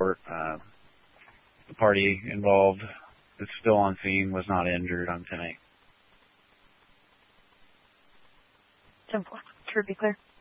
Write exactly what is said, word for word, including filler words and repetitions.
report. Uh, the party involved that's still on scene was not injured on ten eight. ten four. To be clear.